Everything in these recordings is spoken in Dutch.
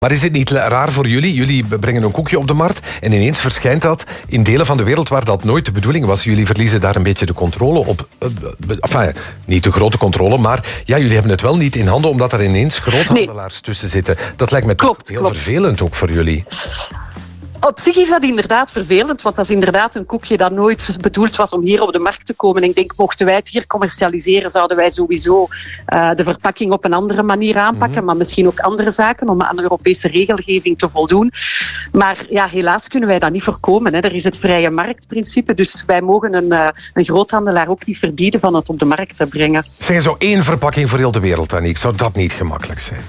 Maar is het niet raar voor jullie? Jullie brengen een koekje op de markt en ineens verschijnt dat in delen van de wereld waar dat nooit de bedoeling was. Jullie verliezen daar een beetje de controle op. Enfin, niet de grote controle, maar ja, jullie hebben het wel niet in handen omdat er ineens groothandelaars tussen zitten. Dat lijkt me toch heel vervelend ook voor jullie. Op zich is dat inderdaad vervelend, want dat is inderdaad een koekje dat nooit bedoeld was om hier op de markt te komen. En ik denk, mochten wij het hier commercialiseren, zouden wij sowieso de verpakking op een andere manier aanpakken, maar misschien ook andere zaken om aan de Europese regelgeving te voldoen. Maar ja, helaas kunnen wij dat niet voorkomen. Hè. Er is het vrije marktprincipe, dus wij mogen een groothandelaar ook niet verbieden van het op de markt te brengen. Zeg, zo 1 verpakking voor heel de wereld, Aniek. Zou dat niet gemakkelijk zijn?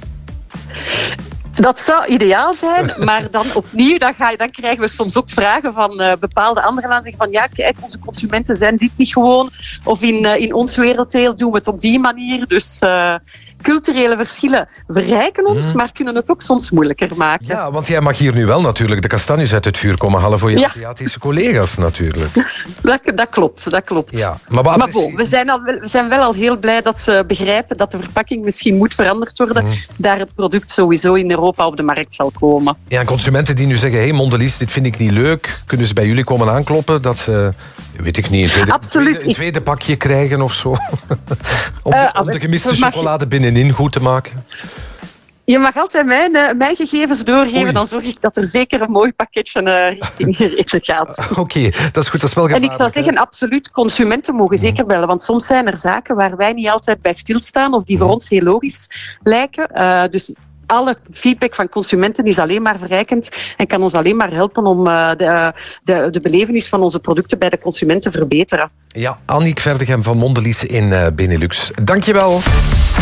Dat zou ideaal zijn, maar dan opnieuw dan krijgen we soms ook vragen van bepaalde andere landen. Zeggen van ja, kijk, onze consumenten zijn dit niet gewoon. Of in ons werelddeel doen we het op die manier. Dus culturele verschillen verrijken ons, maar kunnen het ook soms moeilijker maken. Ja, want jij mag hier nu wel natuurlijk de kastanjes uit het vuur komen halen voor je Aziatische collega's natuurlijk. Dat klopt. Ja, maar bon, we zijn wel al heel blij dat ze begrijpen dat de verpakking misschien moet veranderd worden, daar het product sowieso in Europa op de markt zal komen. Ja, en consumenten die nu zeggen, hey Mondelez, dit vind ik niet leuk, kunnen ze bij jullie komen aankloppen dat ze, weet ik niet, een tweede pakje krijgen of zo? om de gemiste chocolade binnenin goed te maken? Je mag altijd mijn gegevens doorgeven, dan zorg ik dat er zeker een mooi pakketje richting gereden gaat. Oké, dat is goed, dat is wel gevaarlijk. En ik zou zeggen, absoluut, consumenten mogen zeker bellen, want soms zijn er zaken waar wij niet altijd bij stilstaan of die voor ons heel logisch lijken. Dus alle feedback van consumenten is alleen maar verrijkend en kan ons alleen maar helpen om de belevenis van onze producten bij de consument te verbeteren. Ja, Aniek Verdegem van Mondelez in Benelux. Dankjewel.